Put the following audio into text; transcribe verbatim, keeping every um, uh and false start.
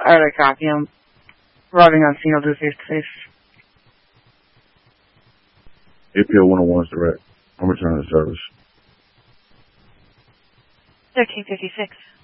Alright, copy. I'm arriving on scene. I'll do face to face. A P L one oh one is direct. I'm returning to service. thirteen fifty-six.